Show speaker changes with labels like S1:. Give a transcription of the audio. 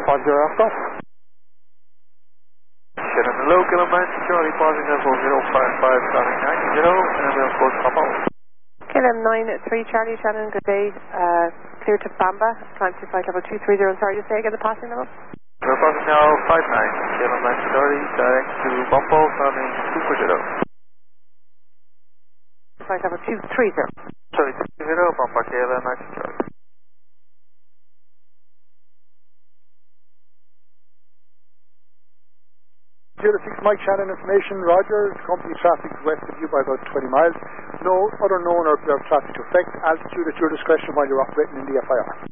S1: 50 after.
S2: Get on the local amount, Charlie pausing level 055, starting 90, and we'll go to Papa.
S3: KLM 93, Charlie Shannon, good day. Clear to Bamba, climb to flight level 230. Sorry, just say again the passing level.
S2: We're passing now 59, KLM 93, direct to Bumpo, climbing 240.
S3: Flight level 230.
S2: Sorry, 230, Bumpo, KLM 93.
S1: Zero 6 Mike Shannon information, Roger, company traffic west of you by about 20 miles. No other known or observed traffic to affect. Altitude at your discretion while you're operating in the FIR.